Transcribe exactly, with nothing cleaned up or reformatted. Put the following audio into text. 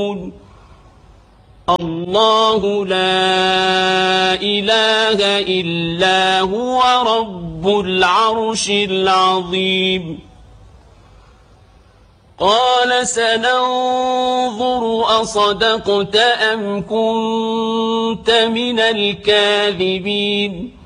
الله لا إله إلا هو رب العرش العظيم قال سننظر أصدقت أم كنت من الكاذبين